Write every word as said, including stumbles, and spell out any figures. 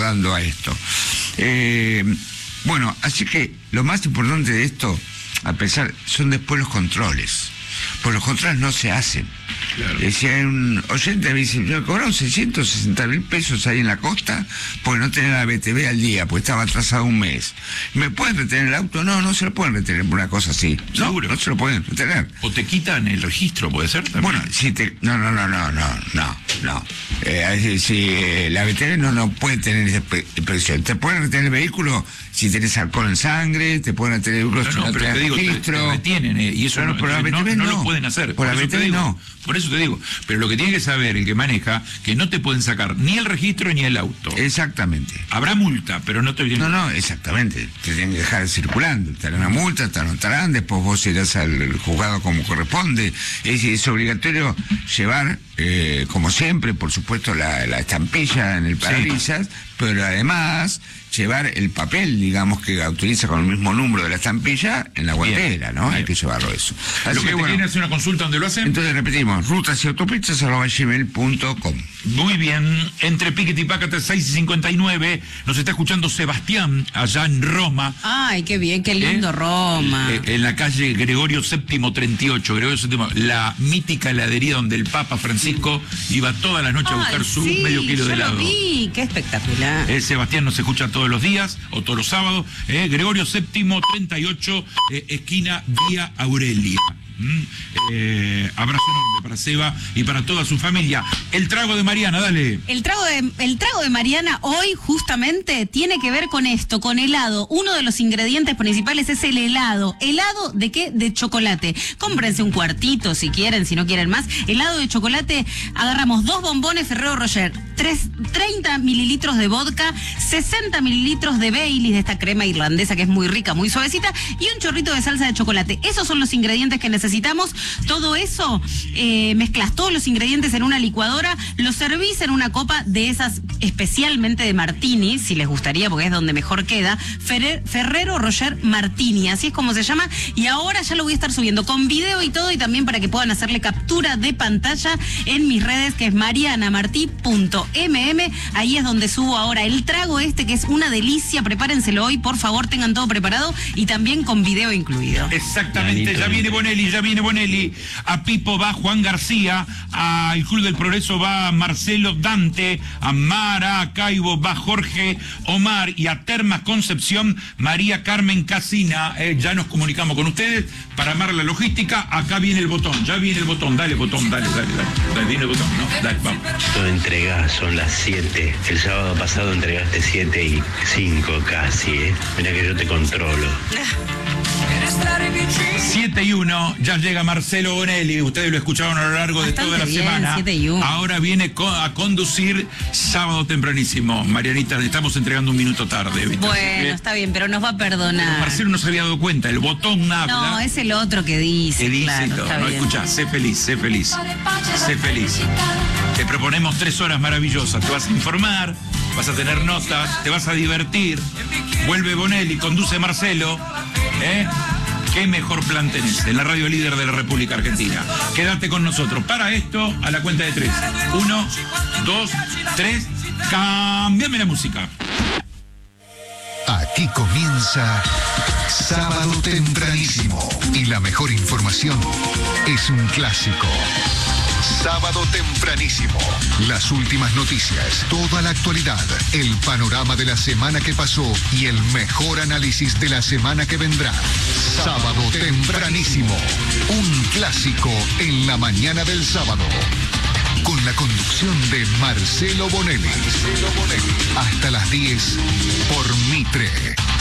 ayudando a esto. Eh, bueno, así que lo más importante de esto, a pesar, son después los controles. Pues los controles no se hacen. Claro. Decía un oyente, me dice, me cobraron seiscientos sesenta mil pesos ahí en la costa porque no tenía la B T V al día, porque estaba atrasado un mes. ¿Me pueden retener el auto? No, no se lo pueden retener por una cosa así. ¿Seguro? No, no se lo pueden retener. O te quitan el registro, ¿puede ser también? Bueno, si te... No, no, no, no, no, no, no. Eh, si eh, la B T V no, no puede tener esa presión. Te pueden retener el vehículo si tenés alcohol en sangre, te pueden retener el vehículo si no, no, no pero te digo, registro. Te, te retienen, eh, y eso no, no, por la B T V no, no no lo pueden hacer. Por, por la B T V digo, no. Por eso te digo. Pero lo que tiene que saber el que maneja, que no te pueden sacar ni el registro ni el auto. Exactamente. Habrá multa, pero no te... No, no, exactamente. Te tienen que dejar circulando. Te harán una multa, te anotarán, después vos irás al juzgado como corresponde. Es, es obligatorio llevar, eh, como siempre, por supuesto, la, la estampilla en el parabrisas, sí. Pero además llevar el papel, digamos, que utiliza con el mismo número de la estampilla en la guantera, ¿no? Bien. Hay que llevarlo eso. Así lo que, que te bueno, quieren hacer una consulta donde lo hacen. Entonces repetimos, rutas y autopistas arroba gmail punto com. Muy bien, entre Piquete y Pácate seis y cincuenta y nueve, nos está escuchando Sebastián, allá en Roma. Ay, qué bien, qué lindo ¿Eh? Roma. Eh, en la calle Gregorio séptimo treinta y ocho, Gregorio séptimo, la mítica heladería donde el Papa Francisco iba toda la noche a buscar Ay, su sí, medio kilo de helado. Lo vi, qué espectacular. Eh, Sebastián nos escucha todos los días, o todos los sábados, eh, Gregorio séptimo treinta y ocho, eh, esquina Vía Aurelia. Mm, eh, abrazo enorme para Seba y para toda su familia. El trago de Mariana, dale. El trago de, el trago de Mariana hoy justamente tiene que ver con esto, con helado. Uno de los ingredientes principales es el helado. ¿Helado de qué? De chocolate. Cómprense un cuartito si quieren, si no quieren más. Helado de chocolate, agarramos dos bombones Ferrero Rocher, tres, treinta mililitros de vodka, sesenta mililitros de Baileys, de esta crema irlandesa que es muy rica, muy suavecita, y un chorrito de salsa de chocolate. Esos son los ingredientes que necesitamos. Necesitamos todo eso, eh, mezclas todos los ingredientes en una licuadora, los servís en una copa de esas, especialmente de Martini, si les gustaría, porque es donde mejor queda, Ferrer, Ferrero Rocher Martini, así es como se llama, y ahora ya lo voy a estar subiendo con video y todo, y también para que puedan hacerle captura de pantalla en mis redes, que es marianamartí punto m m, ahí es donde subo ahora el trago este, que es una delicia, prepárenselo hoy, por favor, tengan todo preparado, y también con video incluido. Exactamente, ya viene Bonelli, ya viene Bonelli, a Pipo va Juan García, al Club del Progreso va Marcelo Dante, a Mara Caibo va Jorge Omar, y a Termas Concepción María Carmen Casina. Eh, ya nos comunicamos con ustedes para armar la logística. Acá viene el botón, ya viene el botón, dale botón, dale, dale, dale, dale viene el botón, no, dale, vamos. No entregás, son las siete, el sábado pasado entregaste siete y cinco casi, ¿eh? Mira que yo te controlo. siete y uno, ya llega Marcelo Bonelli, ustedes lo escucharon a lo largo Bastante de toda la bien, semana. siete y uno. Ahora viene co a conducir sábado tempranísimo. Marianita, le estamos entregando un minuto tarde, ¿viste? Bueno, ¿Eh? Está bien, pero nos va a perdonar. Pero Marcelo no se había dado cuenta, el botón habla. No, es el otro que dice. Que dice claro, todo. está No, bien. escuchá, sé feliz, sé feliz. Sé feliz. Te proponemos tres horas maravillosas. Te vas a informar, vas a tener notas, te vas a divertir. Vuelve Bonelli, conduce Marcelo. ¿Eh? ¿Qué mejor plan tenés en la radio líder de la República Argentina? Quédate con nosotros. Para esto, a la cuenta de tres. Uno, dos, tres. Cámbiame la música. Aquí comienza Sábado Tempranísimo. Y la mejor información es un clásico. Sábado Tempranísimo. Las últimas noticias, toda la actualidad, el panorama de la semana que pasó y el mejor análisis de la semana que vendrá. Sábado Tempranísimo. Un clásico en la mañana del sábado. Con la conducción de Marcelo Bonelli. Marcelo Bonelli. Hasta las diez por Mitre.